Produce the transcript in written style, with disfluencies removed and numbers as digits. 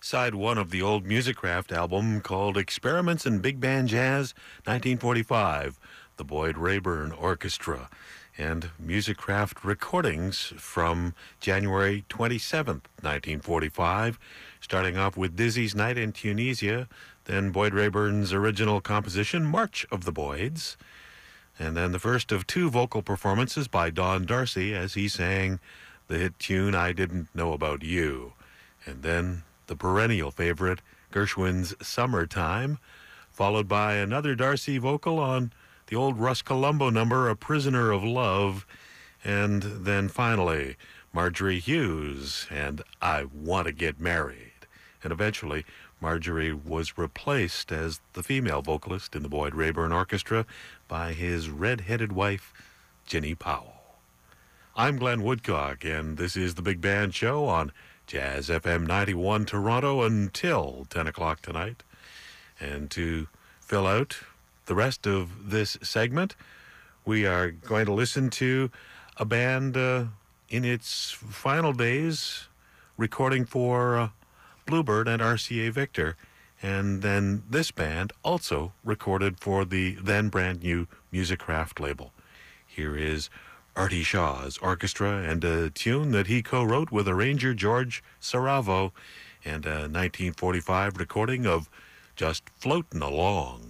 side one of the old Musicraft album called Experiments in Big Band Jazz, 1945, the Boyd Rayburn Orchestra, and Musicraft recordings from January 27th, 1945, starting off with Dizzy's Night in Tunisia, then Boyd Rayburn's original composition, March of the Boyds, and then the first of two vocal performances by Don Darcy as he sang the hit tune I Didn't Know About You, and then the perennial favorite, Gershwin's Summertime, followed by another Darcy vocal on the old Russ Colombo number, A Prisoner of Love, and then finally Marjorie Hughes and I Want to Get Married. And eventually Marjorie was replaced as the female vocalist in the Boyd Rayburn Orchestra by his red-headed wife, Ginny Powell. I'm Glenn Woodcock, and this is the Big Band Show on Jazz FM 91 Toronto until 10 o'clock tonight. And to fill out the rest of this segment, we are going to listen to a band in its final days recording for Bluebird and RCA Victor, and then this band also recorded for the then brand new Musicraft label. Here is Artie Shaw's orchestra and a tune that he co-wrote with arranger George Saravo, and a 1945 recording of Just Floatin' Along.